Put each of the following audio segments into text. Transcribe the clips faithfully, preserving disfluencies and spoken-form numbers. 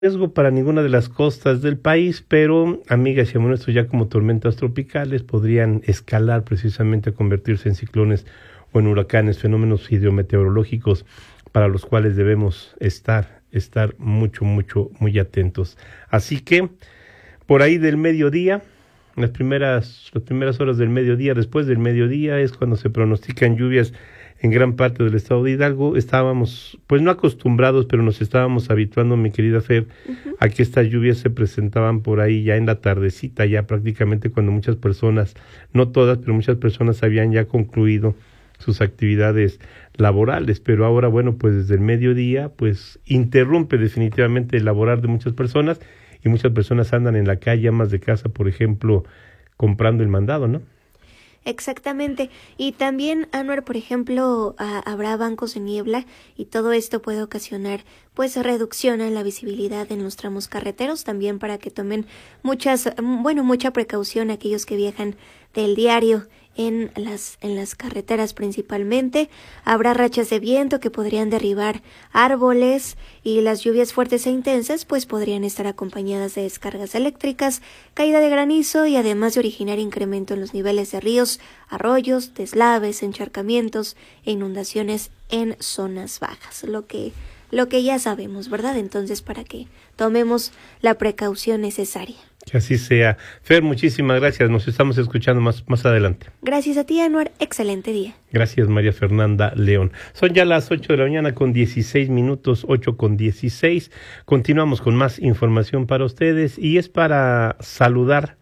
riesgo para ninguna de las costas del país, pero amigas y amigos, estos ya como tormentas tropicales podrían escalar precisamente a convertirse en ciclones o en huracanes, fenómenos hidrometeorológicos para los cuales debemos estar, estar mucho, mucho, muy atentos. Así que por ahí del mediodía, las primeras, las primeras horas del mediodía, después del mediodía es cuando se pronostican lluvias en gran parte del estado de Hidalgo. Estábamos, pues no acostumbrados, pero nos estábamos habituando, mi querida Fer, uh-huh. a que estas lluvias se presentaban por ahí ya en la tardecita, ya prácticamente cuando muchas personas, no todas, pero muchas personas habían ya concluido sus actividades laborales, pero ahora, bueno, pues desde el mediodía, pues interrumpe definitivamente el laborar de muchas personas y muchas personas andan en la calle, amas de casa, por ejemplo, comprando el mandado, ¿no? Exactamente, y también, Anwar, por ejemplo, a, habrá bancos de niebla y todo esto puede ocasionar pues reducción en la visibilidad en los tramos carreteros, también para que tomen muchas, bueno, mucha precaución aquellos que viajan del diario en las en las carreteras principalmente. Habrá rachas de viento que podrían derribar árboles y las lluvias fuertes e intensas pues podrían estar acompañadas de descargas eléctricas, caída de granizo y además de originar incremento en los niveles de ríos, arroyos, deslaves, encharcamientos e inundaciones en zonas bajas, lo que lo que ya sabemos, ¿verdad? Entonces, para que tomemos la precaución necesaria. Que así sea. Fer, muchísimas gracias. Nos estamos escuchando más, más adelante. Gracias a ti, Anwar. Excelente día. Gracias, María Fernanda León. Son ya las ocho de la mañana con dieciséis minutos, ocho con dieciséis. Continuamos con más información para ustedes y es para saludar,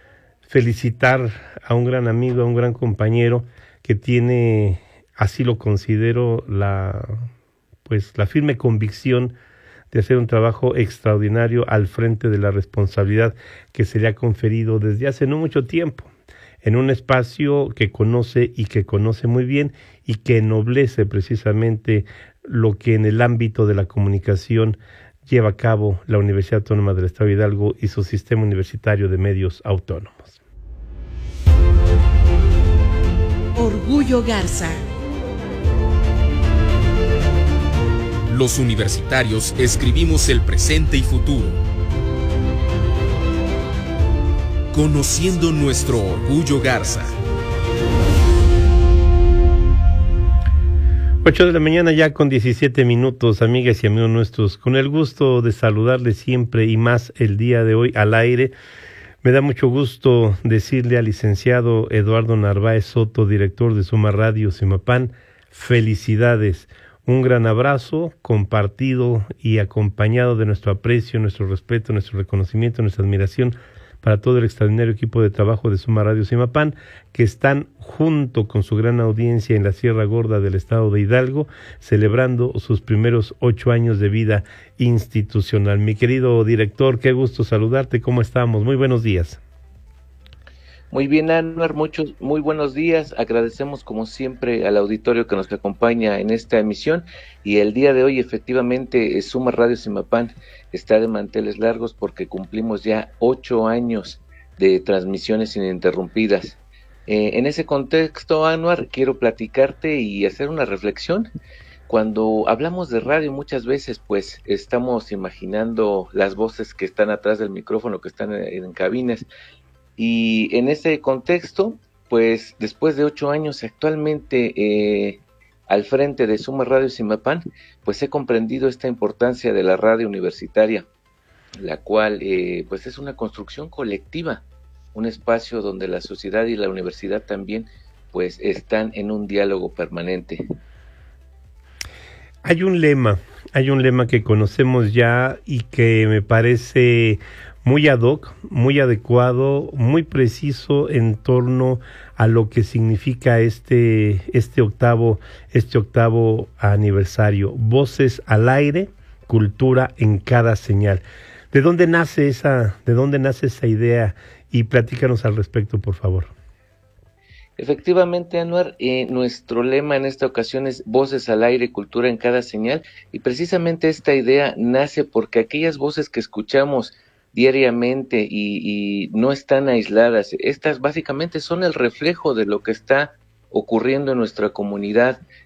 felicitar a un gran amigo, a un gran compañero que tiene, así lo considero, la... pues la firme convicción de hacer un trabajo extraordinario al frente de la responsabilidad que se le ha conferido desde hace no mucho tiempo, en un espacio que conoce y que conoce muy bien y que ennoblece precisamente lo que en el ámbito de la comunicación lleva a cabo la Universidad Autónoma del Estado de Hidalgo y su sistema universitario de medios autónomos. Orgullo Garza. Los universitarios escribimos el presente y futuro, conociendo nuestro orgullo Garza. ocho de la mañana ya con diecisiete minutos, amigas y amigos nuestros, con el gusto de saludarles siempre y más el día de hoy al aire. Me da mucho gusto decirle al licenciado Eduardo Narváez Soto, director de Suma Radio Zimapán, felicidades. Un gran abrazo compartido y acompañado de nuestro aprecio, nuestro respeto, nuestro reconocimiento, nuestra admiración para todo el extraordinario equipo de trabajo de Suma Radio Zimapán, que están junto con su gran audiencia en la Sierra Gorda del estado de Hidalgo, celebrando sus primeros ocho años de vida institucional. Mi querido director, qué gusto saludarte, ¿cómo estamos? Muy buenos días. Muy bien, Anwar, muchos, muy buenos días. Agradecemos como siempre al auditorio que nos acompaña en esta emisión y el día de hoy efectivamente Suma Radio Zimapán está de manteles largos porque cumplimos ya ocho años de transmisiones ininterrumpidas. Eh, en ese contexto, Anwar, quiero platicarte y hacer una reflexión. Cuando hablamos de radio muchas veces pues estamos imaginando las voces que están atrás del micrófono, que están en, en cabinas. Y en ese contexto, pues después de ocho años actualmente eh, al frente de Suma Radio Zimapán, pues he comprendido esta importancia de la radio universitaria, la cual eh, pues es una construcción colectiva, un espacio donde la sociedad y la universidad también pues están en un diálogo permanente. Hay un lema, hay un lema que conocemos ya y que me parece muy ad hoc, muy adecuado, muy preciso en torno a lo que significa este este octavo este octavo aniversario. Voces al aire, cultura en cada señal. ¿De dónde nace esa de dónde nace esa idea? Y platícanos al respecto, por favor. Efectivamente, Anwar, eh, nuestro lema en esta ocasión es Voces al aire, cultura en cada señal, y precisamente esta idea nace porque aquellas voces que escuchamos diariamente y, y no están aisladas, estas básicamente son el reflejo de lo que está ocurriendo en nuestra comunidad,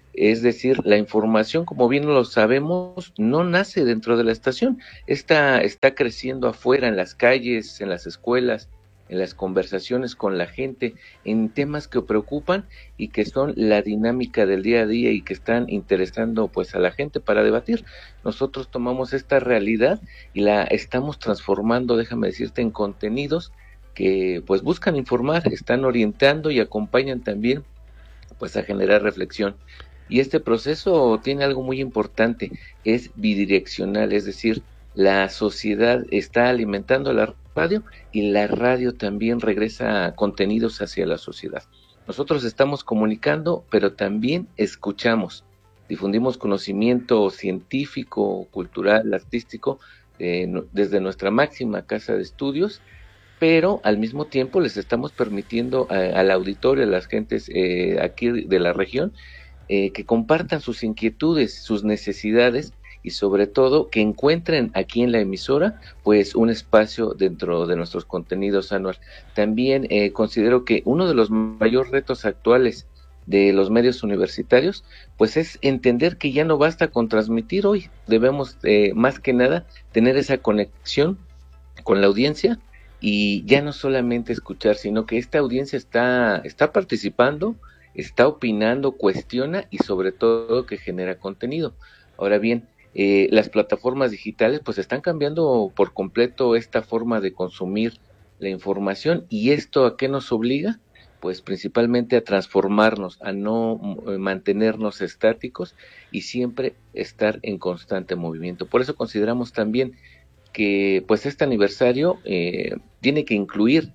Es decir, la información, como bien lo sabemos, no nace dentro de la estación. Esta está creciendo afuera, en las calles, en las escuelas, en las conversaciones con la gente, en temas que preocupan y que son la dinámica del día a día y que están interesando pues a la gente para debatir. Nosotros tomamos esta realidad y la estamos transformando, déjame decirte, en contenidos que pues buscan informar, están orientando y acompañan también pues a generar reflexión. Y este proceso tiene algo muy importante, es bidireccional, es decir, la sociedad está alimentando la radio y la radio también regresa contenidos hacia la sociedad. Nosotros estamos comunicando, pero también escuchamos, difundimos conocimiento científico, cultural, artístico, eh, desde nuestra máxima casa de estudios, pero al mismo tiempo les estamos permitiendo a, al auditorio, a las gentes eh, aquí de la región, Eh, que compartan sus inquietudes, sus necesidades y sobre todo que encuentren aquí en la emisora pues un espacio dentro de nuestros contenidos, Anuar. También eh, considero que uno de los mayores retos actuales de los medios universitarios pues es entender que ya no basta con transmitir hoy, debemos eh, más que nada tener esa conexión con la audiencia y ya no solamente escuchar, sino que esta audiencia está, está participando, está opinando, cuestiona y sobre todo que genera contenido. Ahora bien, eh, las plataformas digitales pues están cambiando por completo esta forma de consumir la información y esto ¿a qué nos obliga? Pues principalmente a transformarnos, a no mantenernos estáticos y siempre estar en constante movimiento. Por eso consideramos también que pues este aniversario eh, tiene que incluir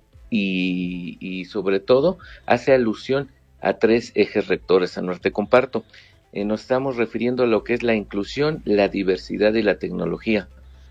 y, y sobre todo hace alusión a tres ejes rectores, Anuar, te comparto. Eh, nos estamos refiriendo a lo que es la inclusión, la diversidad y la tecnología.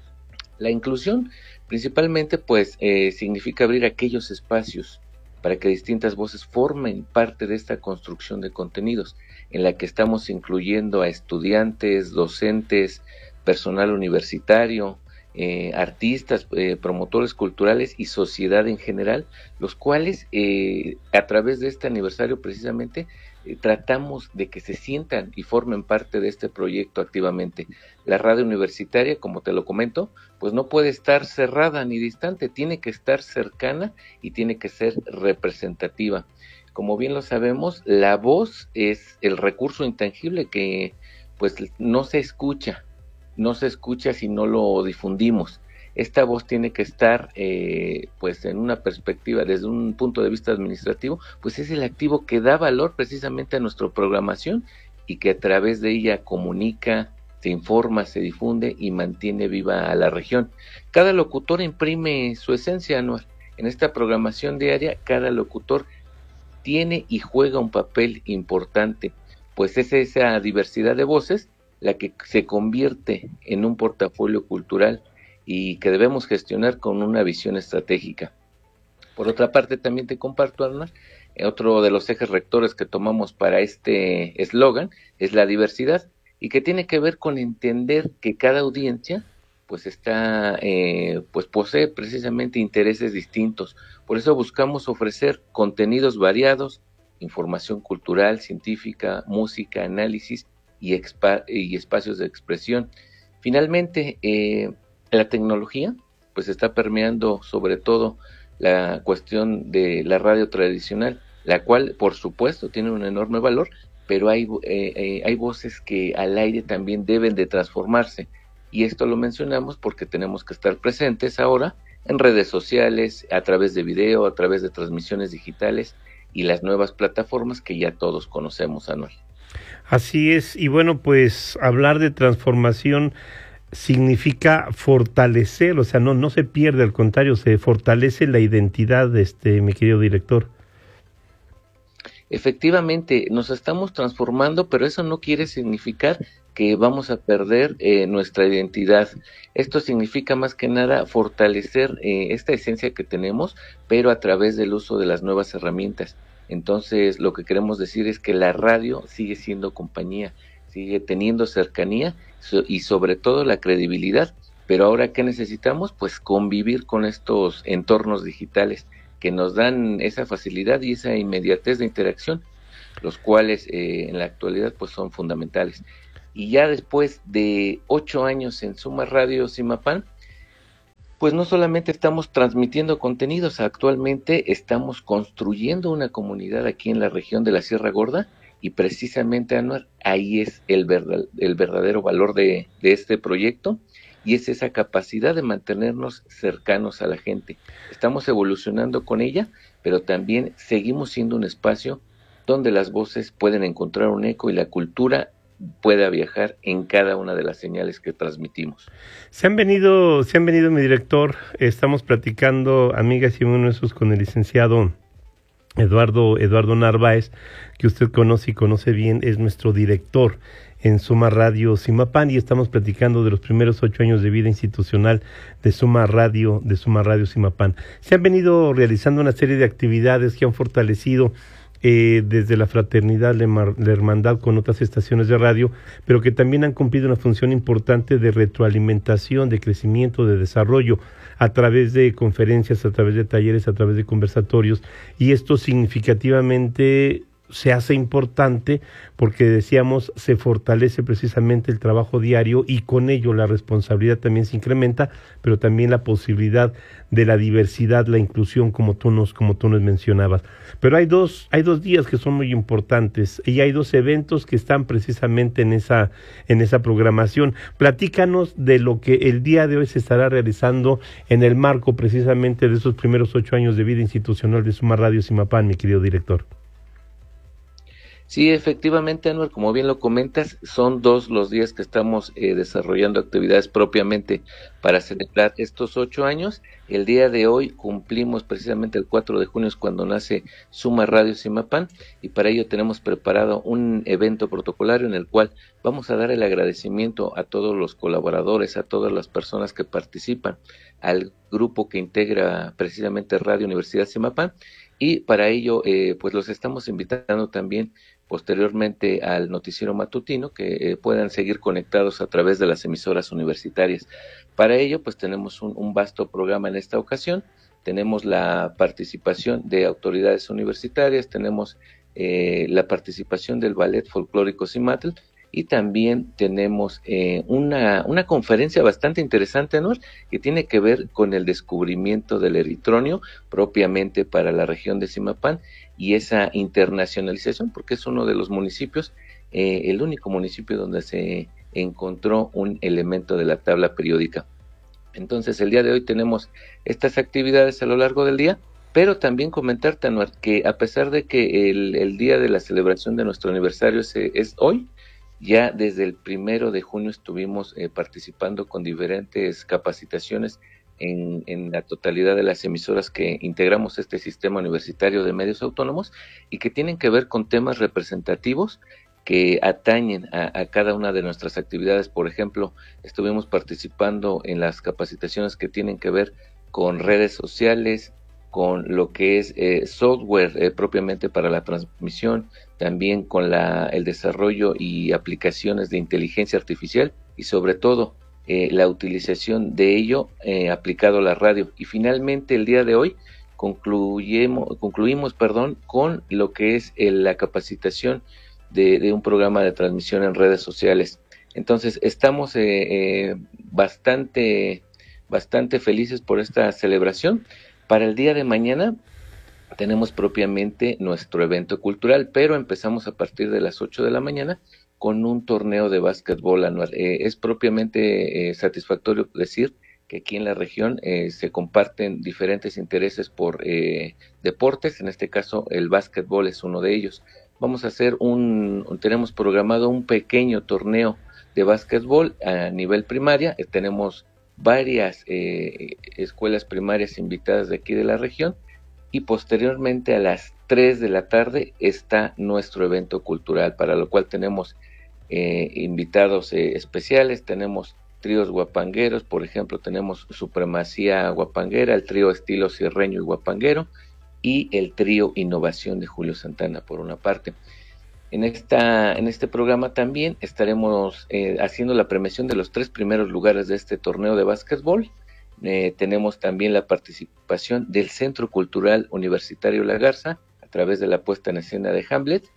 La inclusión principalmente pues eh, significa abrir aquellos espacios para que distintas voces formen parte de esta construcción de contenidos, en la que estamos incluyendo a estudiantes, docentes, personal universitario, Eh, artistas, eh, promotores culturales y sociedad en general, los cuales eh, a través de este aniversario precisamente eh, tratamos de que se sientan y formen parte de este proyecto activamente. La radio universitaria, como te lo comento, pues no puede estar cerrada ni distante, tiene que estar cercana y tiene que ser representativa. Como bien lo sabemos, la voz es el recurso intangible que pues no se escucha, no se escucha si no lo difundimos. Esta voz tiene que estar, eh, pues en una perspectiva, desde un punto de vista administrativo, pues es el activo que da valor precisamente a nuestra programación y que a través de ella comunica, se informa, se difunde y mantiene viva a la región. Cada locutor imprime su esencia, Anuar. En esta programación diaria, cada locutor tiene y juega un papel importante, pues es esa diversidad de voces la que se convierte en un portafolio cultural y que debemos gestionar con una visión estratégica. Por otra parte, también te comparto, Arna, otro de los ejes rectores que tomamos para este eslogan es la diversidad y que tiene que ver con entender que cada audiencia pues está, eh, pues posee precisamente intereses distintos. Por eso buscamos ofrecer contenidos variados, información cultural, científica, música, análisis y, expa- y espacios de expresión. Finalmente, eh, la tecnología pues está permeando sobre todo la cuestión de la radio tradicional, la cual por supuesto tiene un enorme valor, pero hay, eh, eh, hay voces que al aire también deben de transformarse, y esto lo mencionamos porque tenemos que estar presentes ahora en redes sociales, a través de video, a través de transmisiones digitales y las nuevas plataformas que ya todos conocemos, Anuel. Así es, y bueno, pues hablar de transformación significa fortalecer, o sea, no, no se pierde, al contrario, se fortalece la identidad, este, mi querido director. Efectivamente, nos estamos transformando, pero eso no quiere significar que vamos a perder eh, nuestra identidad. Esto significa más que nada fortalecer eh, esta esencia que tenemos, pero a través del uso de las nuevas herramientas. Entonces, lo que queremos decir es que la radio sigue siendo compañía, sigue teniendo cercanía so- y sobre todo la credibilidad. Pero ahora, ¿qué necesitamos? Pues convivir con estos entornos digitales que nos dan esa facilidad y esa inmediatez de interacción. los cuales eh, en la actualidad pues son fundamentales. Y ya después de ocho años en Suma Radio Zimapán, pues no solamente estamos transmitiendo contenidos, actualmente estamos construyendo una comunidad aquí en la región de la Sierra Gorda, y precisamente, Anuar, ahí es el, verdad, el verdadero valor de, de este proyecto, y es esa capacidad de mantenernos cercanos a la gente. Estamos evolucionando con ella, pero también seguimos siendo un espacio donde las voces pueden encontrar un eco y la cultura pueda viajar en cada una de las señales que transmitimos. Se han venido, se han venido, mi director, estamos platicando, amigas y amigos, con el licenciado Eduardo, Eduardo Narváez, que usted conoce y conoce bien, es nuestro director en Suma Radio Zimapán, y estamos platicando de los primeros ocho años de vida institucional de Suma Radio, de Suma Radio Zimapán. Se han venido realizando una serie de actividades que han fortalecido eh, desde la fraternidad, la, la hermandad con otras estaciones de radio, pero que también han cumplido una función importante de retroalimentación, de crecimiento, de desarrollo, a través de conferencias, a través de talleres, a través de conversatorios, y esto significativamente se hace importante porque, decíamos, se fortalece precisamente el trabajo diario y con ello la responsabilidad también se incrementa, pero también la posibilidad de la diversidad, la inclusión, como tú nos, como tú nos mencionabas. Pero hay dos, hay dos días que son muy importantes y hay dos eventos que están precisamente en esa, en esa programación. Platícanos de lo que el día de hoy se estará realizando en el marco precisamente de esos primeros ocho años de vida institucional de Suma Radio Zimapán, mi querido director. Sí, efectivamente, Anuar, como bien lo comentas, son dos los días que estamos eh, desarrollando actividades propiamente para celebrar estos ocho años. El día de hoy cumplimos precisamente el cuatro de junio, es cuando nace Suma Radio Zimapán, y para ello tenemos preparado un evento protocolario en el cual vamos a dar el agradecimiento a todos los colaboradores, a todas las personas que participan, al grupo que integra precisamente Radio Universidad Zimapán, y para ello eh, pues los estamos invitando también posteriormente al noticiero matutino, que eh, puedan seguir conectados a través de las emisoras universitarias. Para ello pues tenemos un, un vasto programa en esta ocasión. Tenemos la participación de autoridades universitarias, tenemos eh, la participación del Ballet Folclórico Zimatl, y también tenemos eh, una, una conferencia bastante interesante, ¿no?, que tiene que ver con el descubrimiento del eritronio propiamente para la región de Zimapán y esa internacionalización, porque es uno de los municipios, eh, el único municipio donde se encontró un elemento de la tabla periódica. Entonces, el día de hoy tenemos estas actividades a lo largo del día, pero también comentarte, Anuar, que a pesar de que el, el día de la celebración de nuestro aniversario es, es hoy, ya desde el primero de junio estuvimos eh, participando con diferentes capacitaciones en, en la totalidad de las emisoras que integramos este sistema universitario de medios autónomos y que tienen que ver con temas representativos que atañen a, a cada una de nuestras actividades. Por ejemplo, estuvimos participando en las capacitaciones que tienen que ver con redes sociales, con lo que es eh, software eh, propiamente para la transmisión, también con la, el desarrollo y aplicaciones de inteligencia artificial y sobre todo eh, la utilización de ello eh, aplicado a la radio. Y finalmente el día de hoy concluyemos, concluimos perdón, con lo que es eh, la capacitación de, de un programa de transmisión en redes sociales. Entonces estamos eh, eh, bastante, bastante felices por esta celebración. Para el día de mañana tenemos propiamente nuestro evento cultural, pero empezamos a partir de las ocho de la mañana con un torneo de básquetbol anual. Eh, es propiamente eh, satisfactorio decir que aquí en la región eh, se comparten diferentes intereses por eh, deportes, en este caso el básquetbol es uno de ellos. Vamos a hacer un, tenemos programado un pequeño torneo de básquetbol a nivel primaria, eh, tenemos varias eh, escuelas primarias invitadas de aquí de la región, y posteriormente a las tres de la tarde está nuestro evento cultural, para lo cual tenemos eh, invitados eh, especiales, tenemos tríos guapangueros, por ejemplo tenemos Supremacía Guapanguera, el trío Estilo Sierreño y Guapanguero, y el trío Innovación de Julio Santana por una parte. En, esta, en este programa también estaremos eh, haciendo la premiación de los tres primeros lugares de este torneo de básquetbol. Eh, tenemos también la participación del Centro Cultural Universitario La Garza a través de la puesta en escena de Hamlet,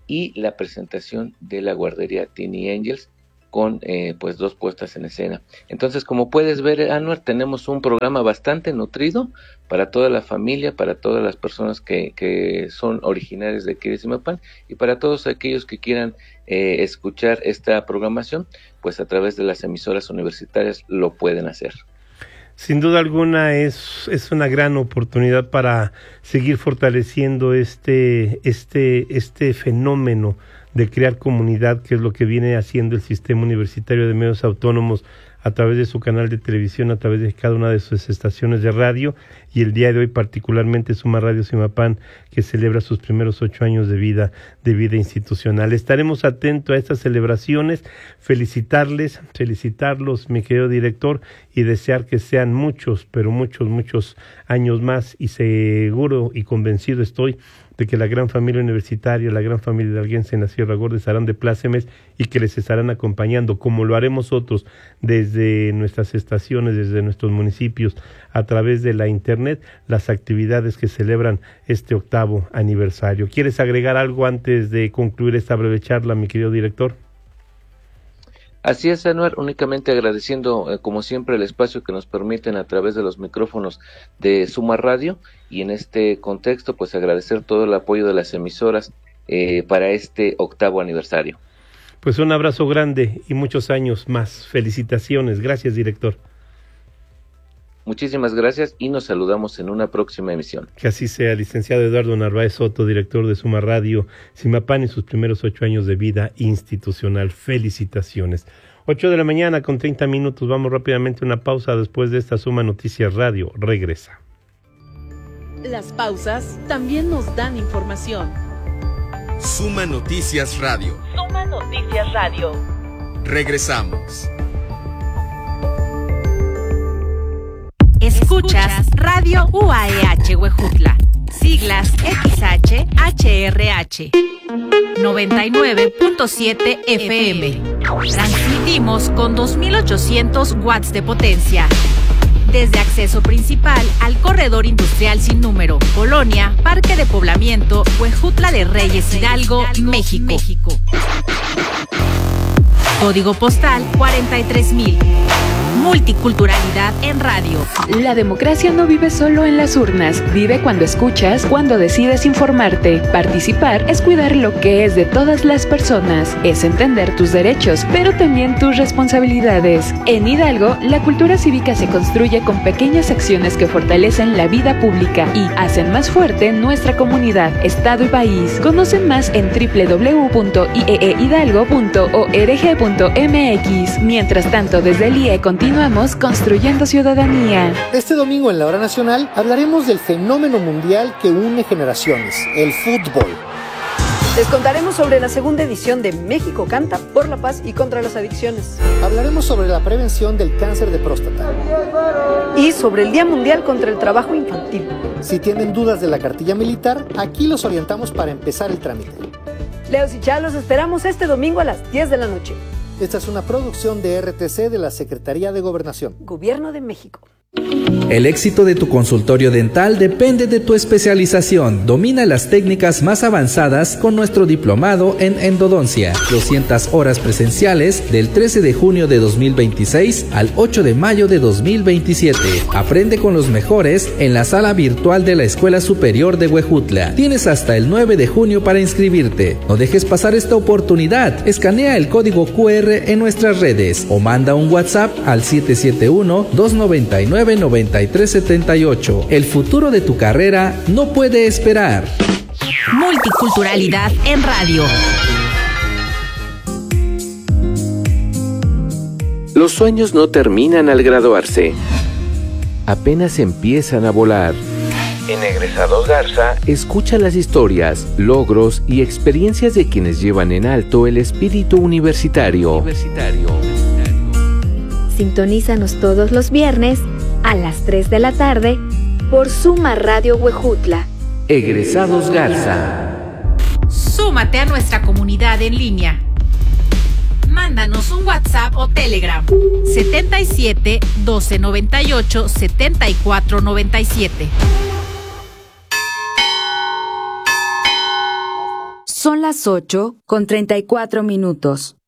y la presentación de la guardería Teeny Angels, con eh, pues dos puestas en escena. Entonces, como puedes ver, Anuar, tenemos un programa bastante nutrido para toda la familia, para todas las personas que, que son originarias de aquí de Zimapán, y para todos aquellos que quieran eh, escuchar esta programación, pues a través de las emisoras universitarias lo pueden hacer. Sin duda alguna es, es una gran oportunidad para seguir fortaleciendo este, este, este fenómeno de crear comunidad, que es lo que viene haciendo el Sistema Universitario de Medios Autónomos a través de su canal de televisión, a través de cada una de sus estaciones de radio, y el día de hoy particularmente Suma Radio Zimapán, que celebra sus primeros ocho años de vida, de vida institucional. Estaremos atentos a estas celebraciones, felicitarles, felicitarlos, mi querido director, y desear que sean muchos, pero muchos, muchos años más, y seguro y convencido estoy de que la gran familia universitaria, la gran familia de Alguense en la Sierra Gorda estarán de plácemes y que les estarán acompañando, como lo haremos otros desde nuestras estaciones, desde nuestros municipios, a través de la internet, las actividades que celebran este octavo aniversario. ¿Quieres agregar algo antes de concluir esta breve charla, mi querido director? Así es, Anuar, únicamente agradeciendo, eh, como siempre, el espacio que nos permiten a través de los micrófonos de Suma Radio, y en este contexto, pues agradecer todo el apoyo de las emisoras eh, para este octavo aniversario. Pues un abrazo grande y muchos años más. Felicitaciones. Gracias, director. Muchísimas gracias y nos saludamos en una próxima emisión. Que así sea, licenciado Eduardo Narváez Soto, director de Suma Radio Zimapán, en sus primeros ocho años de vida institucional. Felicitaciones. Ocho de la mañana con treinta minutos. Vamos rápidamente a una pausa. Después de esta Suma Noticias Radio, regresa. Las pausas también nos dan información. Suma Noticias Radio. Suma Noticias Radio. Regresamos. Escuchas Radio U A E H Huejutla, siglas X H H R H, noventa y nueve punto siete F M. Transmitimos con dos mil ochocientos watts de potencia. Desde acceso principal al corredor industrial sin número, Colonia, Parque de Poblamiento, Huejutla de Reyes Hidalgo, México. Código postal cuarenta y tres mil. Multiculturalidad en radio. La democracia no vive solo en las urnas, vive cuando escuchas, cuando decides informarte. Participar es cuidar lo que es de todas las personas, es entender tus derechos, pero también tus responsabilidades. En Hidalgo, la cultura cívica se construye con pequeñas acciones que fortalecen la vida pública y hacen más fuerte nuestra comunidad, estado y país. Conocen más en doble u doble u doble u punto i e e hidalgo punto org punto m x. Mientras tanto, desde el I E continúa Continuamos construyendo ciudadanía. Este domingo en la Hora Nacional hablaremos del fenómeno mundial que une generaciones, el fútbol. Les contaremos sobre la segunda edición de México Canta por la Paz y contra las Adicciones. Hablaremos sobre la prevención del cáncer de próstata. Y sobre el Día Mundial contra el Trabajo Infantil. Si tienen dudas de la cartilla militar, aquí los orientamos para empezar el trámite. Leos y Chá, los esperamos este domingo a las diez de la noche. Esta es una producción de R T C de la Secretaría de Gobernación. Gobierno de México. El éxito de tu consultorio dental depende de tu especialización. Domina las técnicas más avanzadas con nuestro diplomado en endodoncia. doscientas horas presenciales del trece de junio de dos mil veintiséis al ocho de mayo de dos mil veintisiete. Aprende con los mejores en la sala virtual de la Escuela Superior de Huejutla. Tienes hasta el nueve de junio para inscribirte. No dejes pasar esta oportunidad. Escanea el código cu erre en nuestras redes o manda un WhatsApp al siete siete uno, dos nueve nueve, nueve tres siete ocho. El futuro de tu carrera no puede esperar. Multiculturalidad en radio. Los sueños no terminan al graduarse. Apenas empiezan a volar. En Egresados Garza, escucha las historias, logros y experiencias de quienes llevan en alto el espíritu universitario. universitario. Sintonízanos todos los viernes a las tres de la tarde por Suma Radio Huejutla. Egresados Garza. Súmate a nuestra comunidad en línea. Mándanos un WhatsApp o Telegram setenta y siete, doce noventa y ocho, setenta y cuatro noventa y siete. Son las ocho con treinta y cuatro minutos.